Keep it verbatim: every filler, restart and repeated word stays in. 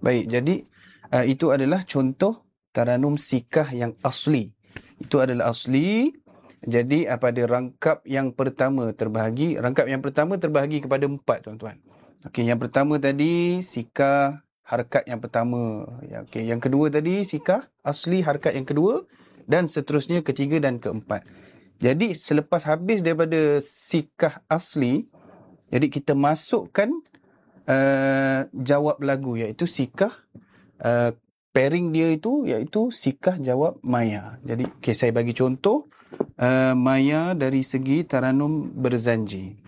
Baik, jadi uh, itu adalah contoh Taranum sikah yang asli. Itu adalah asli. Jadi uh, pada rangkap yang pertama terbahagi, rangkap yang pertama terbahagi kepada empat, tuan-tuan. Okey, yang pertama tadi sikah harkat yang pertama. Ya, okey, yang kedua tadi sikah asli harkat yang kedua, dan seterusnya ketiga dan keempat. Jadi selepas habis daripada sikah asli, jadi kita masukkan uh, jawab lagu, iaitu sikah uh, pairing dia itu iaitu sikah jawab maya. Jadi okay, saya bagi contoh uh, maya dari segi Taranum Berzanji.